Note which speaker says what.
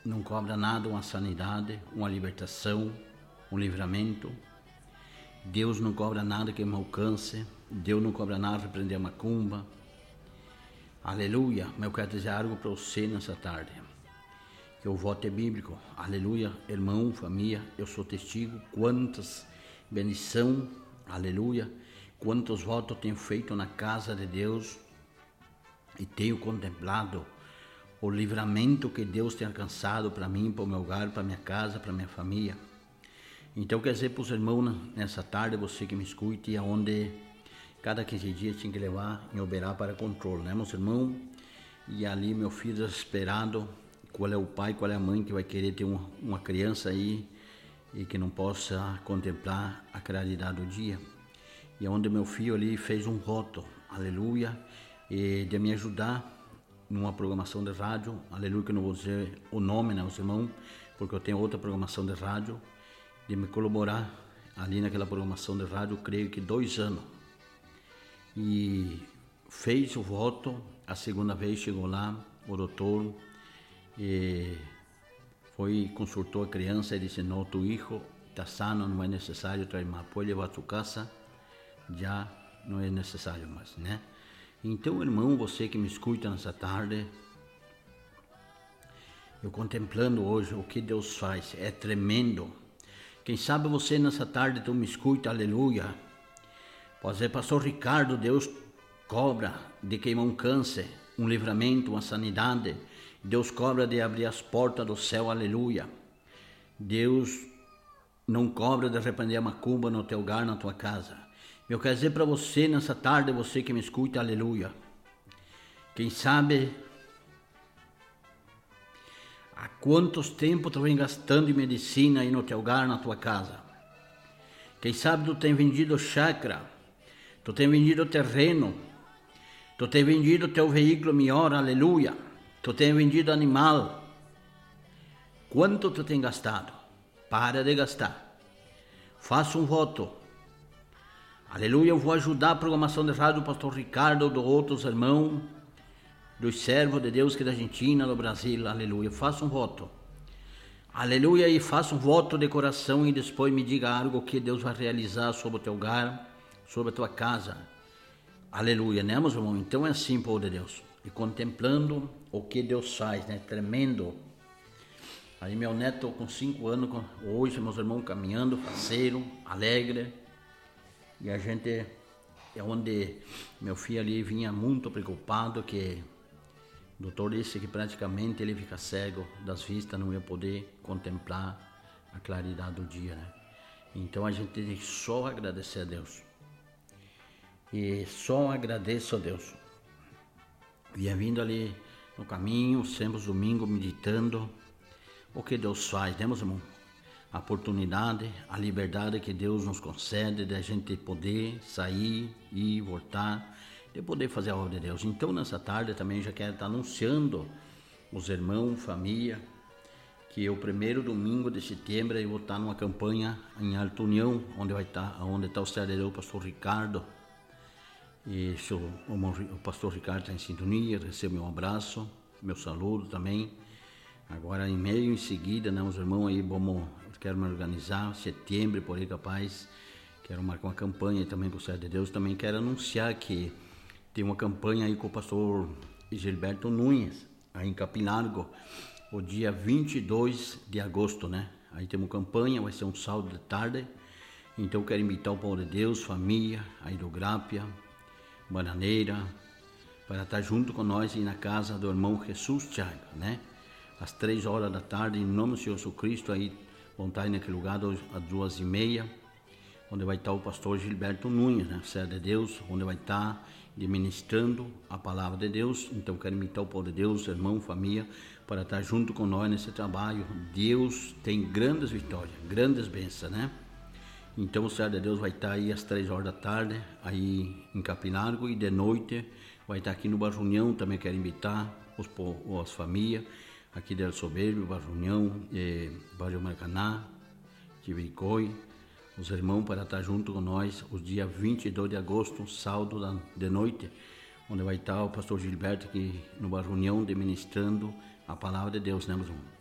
Speaker 1: não cobra nada, uma sanidade, uma libertação, um livramento. Deus não cobra nada que me alcance. Deus não cobra nada para repreender a macumba. Aleluia. Mas eu quero dizer algo para você nessa tarde. Que o voto é bíblico. Aleluia. Irmão, família, eu sou testigo. Quantas bendição. Aleluia. Quantos votos tenho feito na casa de Deus. E tenho contemplado o livramento que Deus tem alcançado para mim, para o meu hogar, para minha casa, para minha família. Então, quer dizer para os irmãos nessa tarde, você que me escute, aonde cada 15 dias tinha que levar em Uberá para controle, né, meus irmãos? E ali meu filho desesperado, qual é o pai, qual é a mãe que vai querer ter uma criança aí e que não possa contemplar a claridade do dia. E onde meu filho ali fez um voto, aleluia, e de me ajudar numa programação de rádio, aleluia, que eu não vou dizer o nome, né, meus irmãos, porque eu tenho outra programação de rádio, de me colaborar ali naquela programação de rádio, creio que 2 anos. E fez o voto, a segunda vez chegou lá, o doutor, e consultou a criança e disse, não, tu hijo está sano, não é necessário trazer mais, pode levar a tua casa, já não é necessário mais, né? Então, irmão, você que me escuta nessa tarde, eu contemplando hoje o que Deus faz, é tremendo. Quem sabe você nessa tarde, tu me escuta, aleluia. Pode ser, pastor Ricardo, Deus cobra de queimar um câncer, um livramento, uma sanidade. Deus cobra de abrir as portas do céu, aleluia. Deus não cobra de repreender a macumba no teu hogar, na tua casa. Eu quero dizer para você nessa tarde, você que me escuta, aleluia. Quem sabe há quantos tempos tu vem gastando em medicina aí no teu hogar, na tua casa. Quem sabe tu tem vendido chácara, tu tem vendido terreno, tu tem vendido teu veículo melhor, aleluia. Tu tem vendido animal. Quanto tu tem gastado? Para de gastar. Faça um voto. Aleluia, eu vou ajudar a programação de rádio do pastor Ricardo, do outros irmãos, dos servos de Deus que é da Argentina, do Brasil, aleluia. Faça um voto. Aleluia, e faça um voto de coração e depois me diga algo que Deus vai realizar sobre o teu hogar, sobre a tua casa. Aleluia, né, meus irmãos? Então é assim, povo de Deus. E contemplando o que Deus faz, né? Tremendo. Aí meu neto com 5 anos, hoje meus irmãos caminhando, faceiro, alegre. E a gente, é onde meu filho ali vinha muito preocupado, que o doutor disse que praticamente ele fica cego das vistas, não ia poder contemplar a claridade do dia, né? Então a gente tem que só agradecer a Deus. E só agradeço a Deus. Vinha vindo ali no caminho, sempre os domingos, meditando o que Deus faz, né, meus irmãos? A oportunidade, a liberdade que Deus nos concede de a gente poder sair e voltar, de poder fazer a obra de Deus. Então, nessa tarde também já quero estar anunciando os irmãos, família, que o primeiro domingo de setembro eu vou estar numa campanha em Alta União, onde está o servidor, o pastor Ricardo. E o pastor Ricardo está em sintonia, recebe meu abraço, meu saludo também. Agora, em seguida, né, os irmãos aí, quero me organizar, setembro, por aí capaz, quero marcar uma campanha também com o Servo de Deus. Também quero anunciar que tem uma campanha aí com o pastor Gilberto Nunes, aí em Capinargo, o dia 22 de agosto, né? Aí temos campanha, vai ser um sábado de tarde, então eu quero invitar o povo de Deus, família, aí do Grápia, Bananeira, para estar junto com nós e na casa do irmão Jesus Thiago, né? Às 3 horas da tarde, em nome do Senhor Jesus Cristo, aí vão estar aí naquele lugar às 2h30, onde vai estar o pastor Gilberto Nunes, né? Servo de Deus, onde vai estar ministrando a palavra de Deus. Então quero invitar o povo de Deus, irmão, família, para estar junto com nós nesse trabalho. Deus tem grandes vitórias, grandes bênçãos, né? Então o Servo de Deus vai estar aí às 3 horas da tarde, aí em Capinargo, e de noite vai estar aqui no Barra União. Também quero invitar as famílias aqui de El Soberbio, Barra União, Barrio Maracaná, Tiviricói, os irmãos para estar junto com nós os dias 22 de agosto, sábado de noite, onde vai estar o pastor Gilberto aqui no Barra União, ministrando a palavra de Deus, né, meus irmãos?